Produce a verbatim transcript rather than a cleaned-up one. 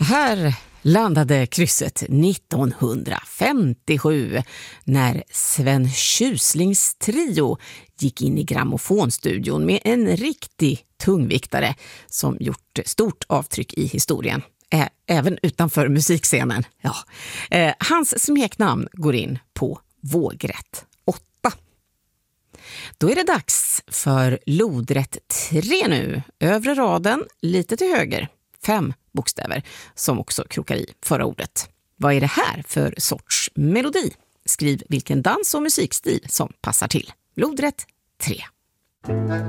här landade krysset nittonhundrafemtiosju när Sven Tjuslings trio gick in i grammofonstudion med en riktig tungviktare som gjort stort avtryck i historien, Ä- även utanför musikscenen. Ja. Eh, hans smeknamn går in på vågrätt åtta. Då är det dags för lodrätt tre nu. Övre raden lite till höger. Fem bokstäver som också krokar i förra ordet. Vad är det här för sorts melodi? Skriv vilken dans- och musikstil som passar till. Lodrätt tre.